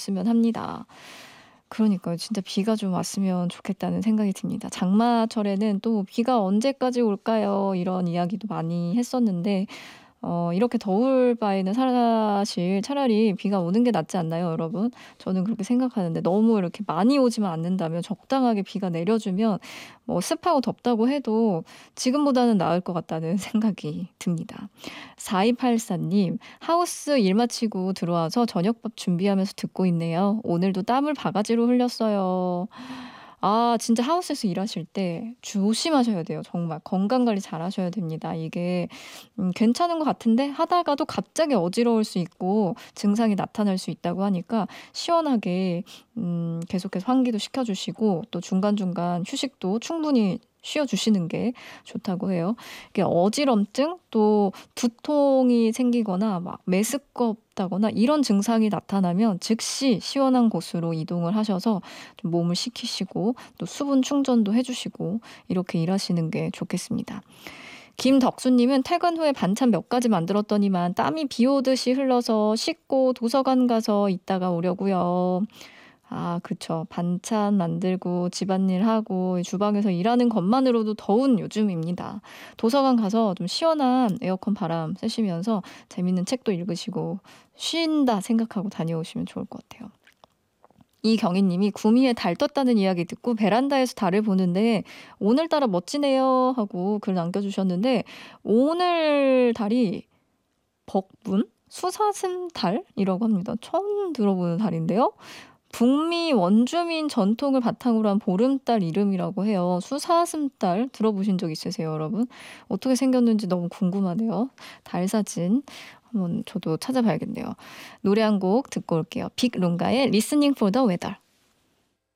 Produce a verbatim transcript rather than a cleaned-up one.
왔으면 합니다. 그러니까요. 진짜 비가 좀 왔으면 좋겠다는 생각이 듭니다. 장마철에는 또 비가 언제까지 올까요? 이런 이야기도 많이 했었는데 어 이렇게 더울 바에는 사실 차라리 비가 오는 게 낫지 않나요, 여러분? 저는 그렇게 생각하는데 너무 이렇게 많이 오지만 않는다면 적당하게 비가 내려주면 뭐 습하고 덥다고 해도 지금보다는 나을 것 같다는 생각이 듭니다. 사이팔사 님, 하우스 일 마치고 들어와서 저녁밥 준비하면서 듣고 있네요. 오늘도 땀을 바가지로 흘렸어요. 아 진짜 하우스에서 일하실 때 조심하셔야 돼요. 정말 건강 관리 잘하셔야 됩니다. 이게 음 괜찮은 것 같은데 하다가도 갑자기 어지러울 수 있고 증상이 나타날 수 있다고 하니까 시원하게 음 계속해서 환기도 시켜 주시고 또 중간중간 휴식도 충분히 쉬어 주시는 게 좋다고 해요. 이게 어지럼증 또 두통이 생기거나 막 메스껍다거나 이런 증상이 나타나면 즉시 시원한 곳으로 이동을 하셔서 좀 몸을 식히시고 또 수분 충전도 해 주시고 이렇게 일하시는 게 좋겠습니다. 김덕수 님은 퇴근 후에 반찬 몇 가지 만들었더니만 땀이 비 오듯이 흘러서 씻고 도서관 가서 있다가 오려고요. 아 그쵸. 반찬 만들고 집안일하고 주방에서 일하는 것만으로도 더운 요즘입니다. 도서관 가서 좀 시원한 에어컨 바람 쐬시면서 재밌는 책도 읽으시고 쉰다 생각하고 다녀오시면 좋을 것 같아요. 이경희 님이 구미에 달 떴다는 이야기 듣고 베란다에서 달을 보는데 "오늘따라 멋지네요." 하고 글 남겨주셨는데 오늘 달이 벅문? 수사슴달이라고 합니다. 처음 들어보는 달인데요. 북미 원주민 전통을 바탕으로 한 보름달 이름이라고 해요. 수사슴달 들어보신 적 있으세요, 여러분? 어떻게 생겼는지 너무 궁금하네요. 달 사진 한번 저도 찾아봐야겠네요. 노래 한 곡 듣고 올게요. 빅룬가의 Listening for the Weather.